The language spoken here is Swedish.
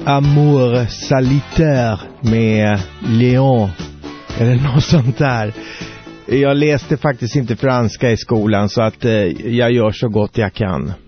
Amour Solitaire med Léon eller något sånt där. Jag läste faktiskt inte franska i skolan, så att jag gör så gott jag kan.